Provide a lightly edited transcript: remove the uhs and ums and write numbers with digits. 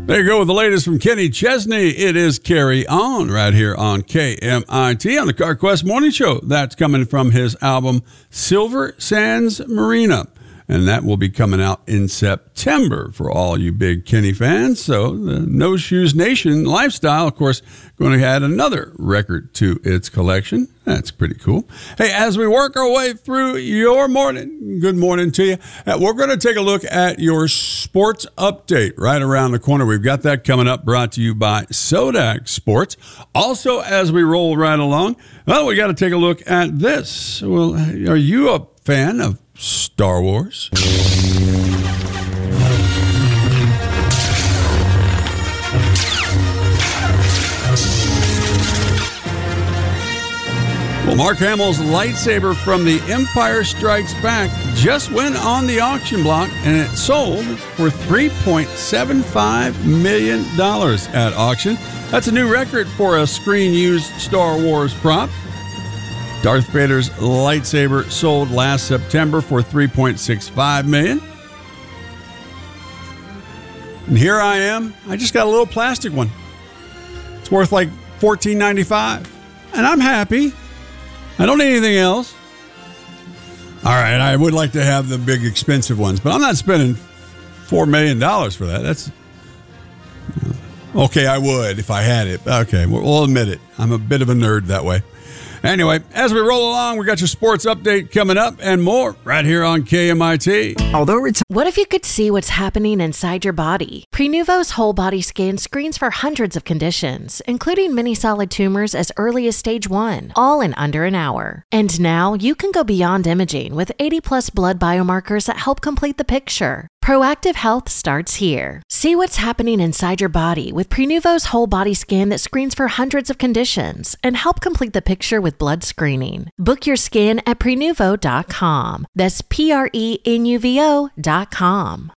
There you go with the latest from Kenny Chesney. It is Carry On right here on KMIT on the CarQuest Morning Show. That's coming from his album Silver Sands Marina. And that will be coming out in September for all you big Kenny fans. So the No Shoes Nation lifestyle, of course, going to add another record to its collection. That's pretty cool. Hey, as we work our way through your morning, good morning to you. We're going to take a look at your sports update right around the corner. We've got that coming up, brought to you by Sodak Sports. Also, as we roll right along, well, we got to take a look at this. Well, are you a fan of Star Wars? Well, Mark Hamill's lightsaber from The Empire Strikes Back just went on the auction block, and it sold for $3.75 million at auction. That's a new record for a screen-used Star Wars prop. Darth Vader's lightsaber sold last September for $3.65 million. And here I am. I just got a little plastic one. It's worth like $14.95. And I'm happy. I don't need anything else. All right, I would like to have the big expensive ones, but I'm not spending $4 million for that. That's okay, I would if I had it. Okay, we'll admit it. I'm a bit of a nerd that way. Anyway, as we roll along, we got your sports update coming up and more right here on KMIT. What if you could see what's happening inside your body? Prenuvo's whole body scan screens for hundreds of conditions, including many solid tumors as early as stage 1, all in under an hour. And now you can go beyond imaging with 80+ blood biomarkers that help complete the picture. Proactive health starts here. See what's happening inside your body with Prenuvo's whole body scan that screens for hundreds of conditions and help complete the picture with blood screening. Book your scan at Prenuvo.com. That's Prenuvo.com.